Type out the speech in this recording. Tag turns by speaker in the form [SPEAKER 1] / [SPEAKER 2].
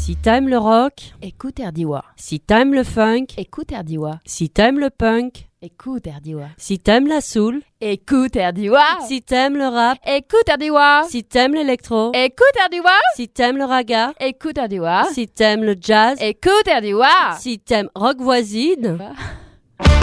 [SPEAKER 1] Si t'aimes le rock,
[SPEAKER 2] écoute Erdiwa.
[SPEAKER 1] si t'aimes le funk,
[SPEAKER 2] Écoute Erdiwa.
[SPEAKER 1] si t'aimes le punk,
[SPEAKER 2] Écoute Erdiwa.
[SPEAKER 1] si t'aimes la soul,
[SPEAKER 2] Écoute Erdiwa.
[SPEAKER 1] si t'aimes le rap,
[SPEAKER 2] Écoute Erdiwa.
[SPEAKER 1] si t'aimes l'électro,
[SPEAKER 2] Écoute Erdiwa.
[SPEAKER 1] si t'aimes le raga,
[SPEAKER 2] Écoute Erdiwa.
[SPEAKER 1] si t'aimes le jazz,
[SPEAKER 2] Écoute Erdiwa.
[SPEAKER 1] si t'aimes rock voisine,